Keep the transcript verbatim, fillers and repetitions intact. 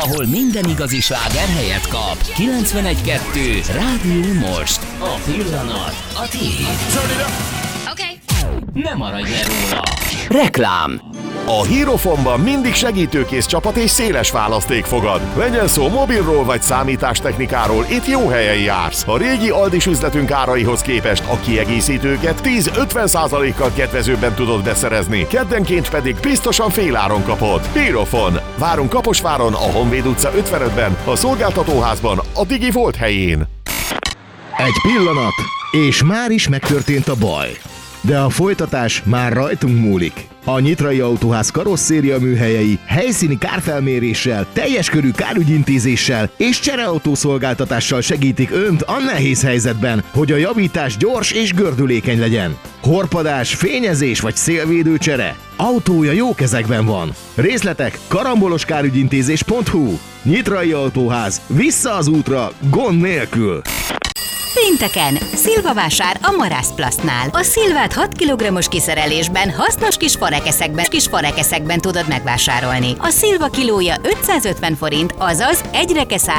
ahol minden igazi sláger helyet kap. kilencvenegy kettő Rádió Most. A pillanat a tiéd. Okay. Ne maradj le róla. Reklám. A Hierophonban mindig segítőkész csapat és széles választék fogad. Legyen szó mobilról vagy számítástechnikáról, itt jó helyen jársz. A régi Aldis üzletünk áraihoz képest a kiegészítőket tíz-ötven százalékkal kedvezőbben tudod beszerezni, keddenként pedig biztosan féláron kapod. Hierophon. Várunk Kaposváron, a Honvéd utca ötvenötben, a szolgáltatóházban, a Digi Volt helyén. Egy pillanat, és már is megtörtént a baj. De a folytatás már rajtunk múlik. A Nyitrai Autóház karosszéria műhelyei helyszíni kárfelméréssel, teljes körű kárügyintézéssel és csereautószolgáltatással segítik Önt a nehéz helyzetben, hogy a javítás gyors és gördülékeny legyen. Horpadás, fényezés vagy szélvédő csere? Autója jó kezekben van. Részletek karamboloskárugyintézés pont hu. Nyitrai Autóház. Vissza az útra, gond nélkül. Pénteken szilvavásár a Marászplasztnál. A szilvát hat kilogrammos kiszerelésben, hasznos kis farekeszekben, kis farekeszekben tudod megvásárolni. A szilva kilója ötszázötven forint, azaz egy rekeszár